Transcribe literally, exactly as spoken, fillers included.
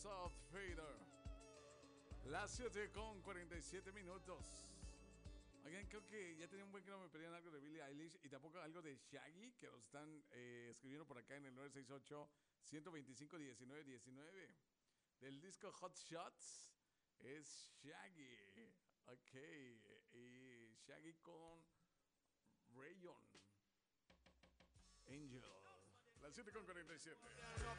Soft Fader. Las siete con cuarenta y siete minutos. Oigan, creo que ya tenía un buen que no me pedían algo de Billie Eilish y tampoco algo de Shaggy, que nos están eh, escribiendo por acá en el nueve seis ocho, uno dos cinco, uno nueve uno nueve. Del disco Hot Shots es Shaggy. Ok, y Shaggy con Rayon Angel. Las siete con cuarenta y siete.